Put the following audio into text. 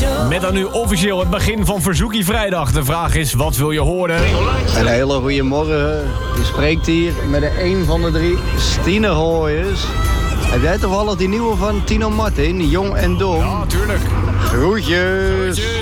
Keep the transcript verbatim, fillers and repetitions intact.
Met dan nu officieel het begin van Verzoekie Vrijdag. De vraag is, wat wil je horen? Een hele goede morgen. Je spreekt hier met de een van de drie Stine Gooiers. Heb jij toevallig die nieuwe van Tino Martin, Jong en Dom? Ja, tuurlijk. Groetjes. Groetjes.